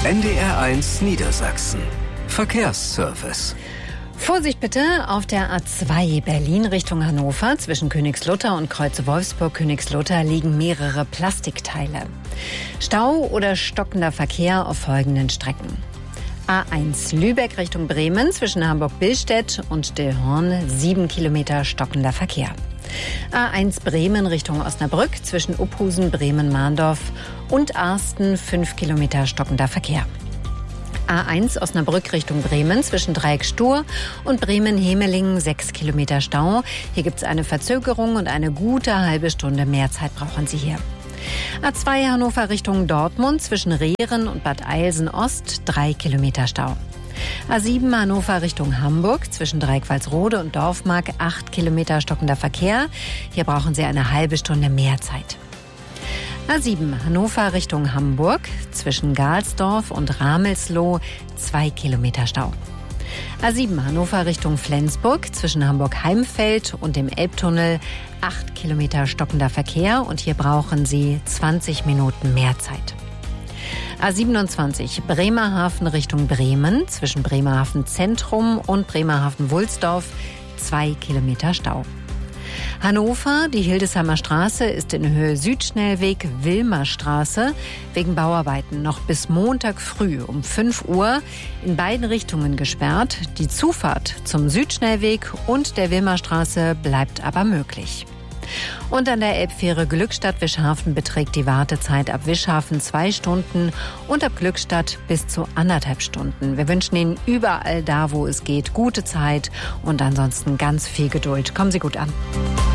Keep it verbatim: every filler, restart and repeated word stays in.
N D R eins Niedersachsen. Verkehrsservice. Vorsicht bitte auf der A zwei Berlin Richtung Hannover. Zwischen Königslutter und Kreuze Wolfsburg-Königslutter liegen mehrere Plastikteile. Stau oder stockender Verkehr auf folgenden Strecken. A eins Lübeck Richtung Bremen zwischen Hamburg-Billstedt und Dillhorn sieben Kilometer stockender Verkehr. A eins Bremen Richtung Osnabrück zwischen Uphusen, Bremen-Mahndorf und Arsten fünf Kilometer stockender Verkehr. A eins Osnabrück Richtung Bremen zwischen Dreieck Stur und Bremen-Hemelingen sechs Kilometer Stau. Hier gibt es eine Verzögerung und eine gute halbe Stunde mehr Zeit brauchen Sie hier. A zwei Hannover Richtung Dortmund zwischen Rehren und Bad Eilsen Ost drei Kilometer Stau. A sieben Hannover Richtung Hamburg zwischen Dreieck-Walsrode und Dorfmark acht Kilometer stockender Verkehr. Hier brauchen Sie eine halbe Stunde mehr Zeit. A sieben Hannover Richtung Hamburg zwischen Galsdorf und Ramelsloh zwei Kilometer Stau. A sieben Hannover Richtung Flensburg zwischen Hamburg-Heimfeld und dem Elbtunnel acht Kilometer stockender Verkehr und hier brauchen Sie zwanzig Minuten mehr Zeit. A siebenundzwanzig Bremerhaven Richtung Bremen zwischen Bremerhaven Zentrum und Bremerhaven-Wulsdorf zwei Kilometer Stau. Hannover, die Hildesheimer Straße ist in Höhe Südschnellweg Wilmerstraße wegen Bauarbeiten noch bis Montag früh um fünf Uhr in beiden Richtungen gesperrt. Die Zufahrt zum Südschnellweg und der Wilmerstraße bleibt aber möglich. Und an der Elbfähre Glückstadt-Wischhafen beträgt die Wartezeit ab Wischhafen zwei Stunden und ab Glückstadt bis zu anderthalb Stunden. Wir wünschen Ihnen überall da, wo es geht, gute Zeit und ansonsten ganz viel Geduld. Kommen Sie gut an.